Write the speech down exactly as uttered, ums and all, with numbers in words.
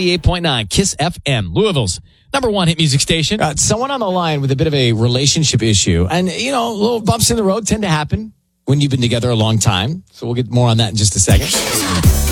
ninety-eight point nine Kiss F M, Louisville's number one hit music station. Got someone on the line with a bit of a relationship issue. And, you know, little bumps in the road tend to happen when you've been together a long time. So we'll get more on that in just a second.